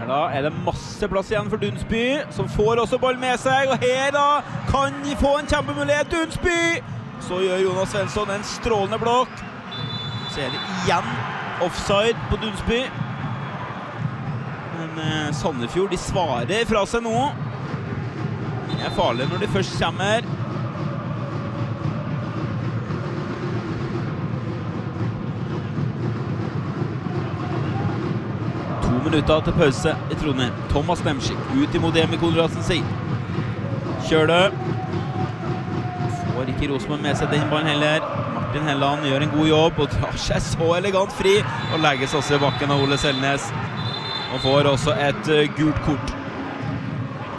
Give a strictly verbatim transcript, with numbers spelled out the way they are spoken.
Da er det masse plass igjen for Dunsby, som får også ball med seg, og her da kan de få en kjempemulighet, Dunsby! Så gjør Jonas Svensson en strålende blokk. Så er det igjen offside på Dunsby. Men eh, Sandefjord, de svarer fra seg nå. Det er farlig når de først kommer. To minutter til pause i Trondheim. Thomas Nemskik ut imot Emil Konradsen Seid. Kjør det. Får ikke Rosenborg med seg den ballen heller. Martin Helland gjør en god jobb og drar seg så elegant fri og legges også i bakken av Ole Selnes. Og får også et uh, gult kort.